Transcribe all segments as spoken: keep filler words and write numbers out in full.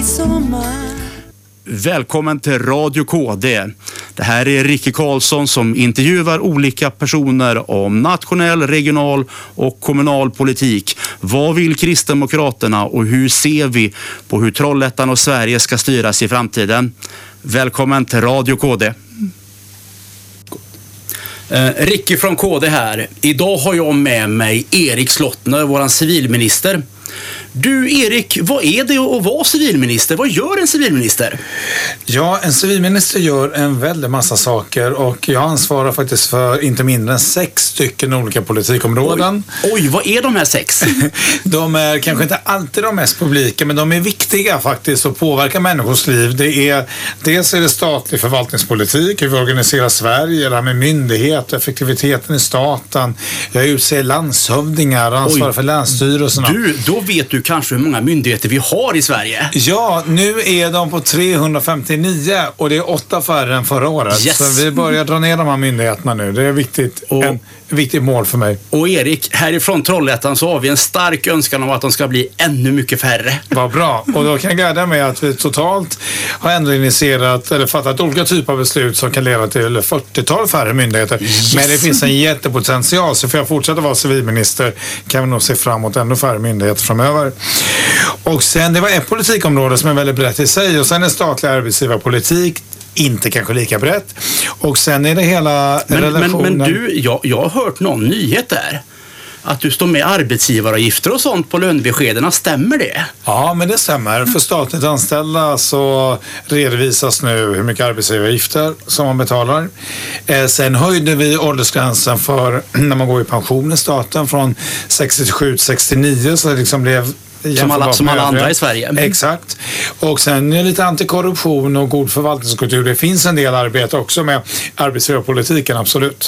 midsommar. Välkommen till Radio K D. Det här är Ricky Karlsson som intervjuar olika personer om nationell, regional och kommunal politik. Vad vill Kristdemokraterna och hur ser vi på hur Trollhättan och Sverige ska styras i framtiden? Välkommen till Radio K D. Eh, Ricky från K D här. Idag har jag med mig Erik Slottner, våran civilminister. Du Erik, vad är det att vara civilminister? Vad gör en civilminister? Ja, en civilminister gör en väldigt massa saker och jag ansvarar faktiskt för inte mindre än sex stycken olika politikområden. Oj, Oj vad är de här sex? De är kanske inte alltid de mest publika, men de är viktiga faktiskt och påverkar människors liv. Det är, dels är det statlig förvaltningspolitik, hur vi organiserar Sverige, det här med myndighet, effektiviteten i staten. Jag utser landshövdingar och ansvarar Oj. för länsstyrelserna. Du, då vet du kanske hur många myndigheter vi har i Sverige? Ja, nu är de på trehundrafemtionio och det är åtta färre än förra året. Yes. Så vi börjar dra ner de här myndigheterna nu. Det är viktigt, och, en viktigt mål för mig. Och Erik, härifrån Trollhättan så har vi en stark önskan om att de ska bli ännu mycket färre. Vad bra. Och då kan jag glädja mig att vi totalt har ändå initierat eller fattat olika typer av beslut som kan leda till fyrtiotal färre myndigheter. Yes. Men det finns en jättepotential, så för jag fortsätter vara civilminister kan vi nog se fram emot ännu färre myndigheter framöver. Och sen, det var ett politikområde som är väldigt brett i sig, och sen är statlig arbetsgivarpolitik inte kanske lika brett. Och sen är det hela men, relationen. Men, men du, jag, jag har hört någon nyhet där. Att du står med arbetsgivaravgifter och sånt på lönebeskedena, stämmer det? Ja, men det stämmer. För statligt anställda så redovisas nu hur mycket arbetsgivaravgifter som man betalar. Eh, sen höjde vi åldersgränsen för när man går i pension i staten från sextiosju till sextionio, så det liksom blev Som alla, som alla andra i Sverige. Exakt. Och sen är lite antikorruption och god förvaltningskultur. Det finns en del arbete också med arbetsgivarpolitiken, absolut.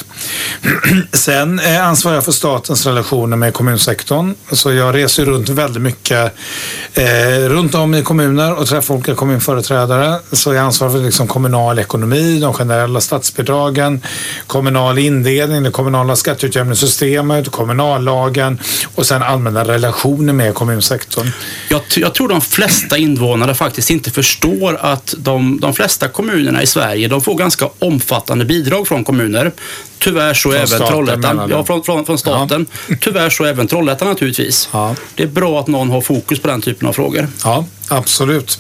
Sen är ansvarar jag för statens relationer med kommunsektorn. Så jag reser runt väldigt mycket eh, runt om i kommuner och träffar olika kommunföreträdare. Så jag ansvarar för liksom kommunal ekonomi, de generella statsbidragen, kommunal indelning, det kommunala skatteutjämningssystemet, kommunallagen och sen allmänna relationer med kommunsektorn. Jag, jag tror de flesta invånare faktiskt inte förstår att de, de flesta kommunerna i Sverige, de får ganska omfattande bidrag från kommuner. Tyvärr så från även Trollhättan. Ja, från, från, från staten. Ja. Tyvärr så även Trollhättan naturligtvis. Ja. Det är bra att någon har fokus på den typen av frågor. Ja, absolut.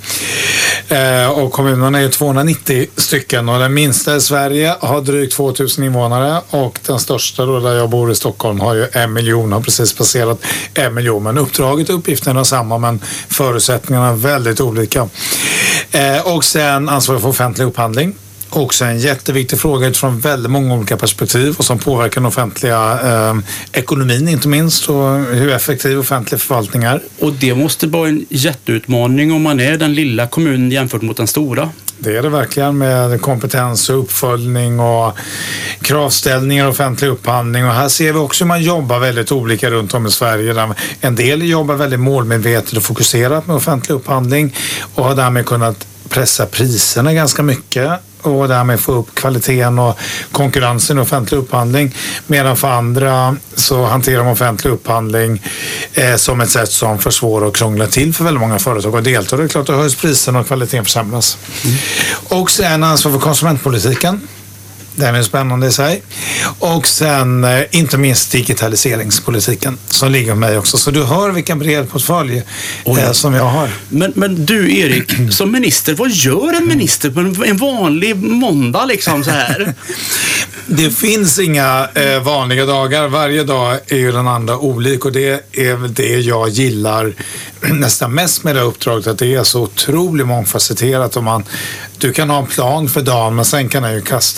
Eh, och kommunerna är tvåhundranittio stycken och den minsta i Sverige har drygt tvåtusen invånare och den största då, där jag bor i Stockholm, har ju en miljon, har precis passerat en miljon. Men uppdraget och uppgifterna är samma, men förutsättningarna är väldigt olika. Eh, och sen ansvar för offentlig upphandling. Också en jätteviktig fråga utifrån väldigt många olika perspektiv och som påverkar den offentliga eh, ekonomin inte minst, och hur effektiv offentlig förvaltning är. Och det måste vara en jätteutmaning om man är den lilla kommunen jämfört mot den stora. Det är det verkligen, med kompetens och uppföljning och kravställningar och offentlig upphandling. Och här ser vi också hur man jobbar väldigt olika runt om i Sverige. Där en del jobbar väldigt målmedvetet och fokuserat med offentlig upphandling och har därmed kunnat pressa priserna ganska mycket och därmed få upp kvaliteten och konkurrensen i offentlig upphandling. Medan för andra så hanterar de offentlig upphandling eh, som ett sätt som försvårar och krånglar till för väldigt många företag och deltar. Det är klart att höjs priserna och kvaliteten försämras. Mm. Och sen ansvar för konsumentpolitiken. Den är spännande i sig. Och sen eh, inte minst digitaliseringspolitiken som ligger med mig också. Så du hör vilken bred portfölj eh, som jag har. Men, men du Erik, som minister, vad gör en minister på en, en vanlig måndag liksom så här? Det finns inga eh, vanliga dagar. Varje dag är ju den andra olik, och det är väl det jag gillar nästan mest med det uppdraget, att det är så otroligt mångfacetterat. Och man, du kan ha en plan för dagen, men sen kan jag ju kasta